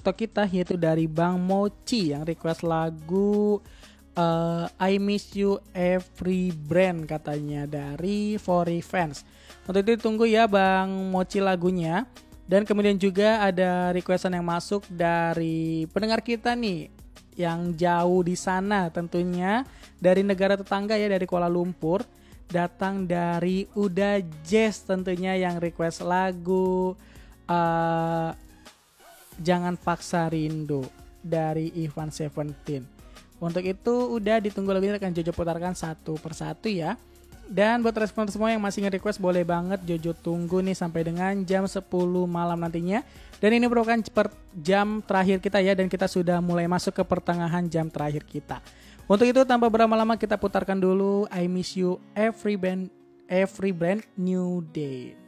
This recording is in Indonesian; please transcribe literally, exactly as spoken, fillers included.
TikTok kita, yaitu dari Bang Mochi yang request lagu uh, I Miss You Every Brand katanya dari Furry Fans. Untuk itu ditunggu ya Bang Mochi lagunya. Dan kemudian juga ada requestan yang masuk dari pendengar kita nih yang jauh di sana, tentunya dari negara tetangga ya, dari Kuala Lumpur. Datang dari Uda Jazz tentunya yang request lagu uh, Jangan Paksa Rindu dari Ivan Seventeen. Untuk itu udah ditunggu lagunya, akan Jojo putarkan satu persatu ya. Dan buat respon semua yang masih nge-request, boleh banget Jojo tunggu nih sampai dengan jam sepuluh malam nantinya. Dan ini merupakan per jam terakhir kita ya, dan kita sudah mulai masuk ke pertengahan jam terakhir kita. Untuk itu tanpa berlama-lama kita putarkan dulu I Miss You Every Brand Every Brand New Day.